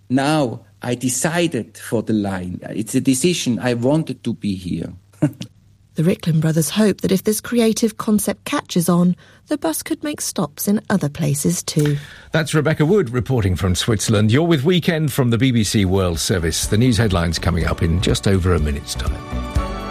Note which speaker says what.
Speaker 1: now I decided for the line. It's a decision. I wanted to be here.
Speaker 2: The Ricklin brothers hope that if this creative concept catches on, the bus could make stops in other places too.
Speaker 3: That's Rebecca Wood reporting from Switzerland. You're with Weekend from the BBC World Service. The news headlines coming up in just over a minute's time.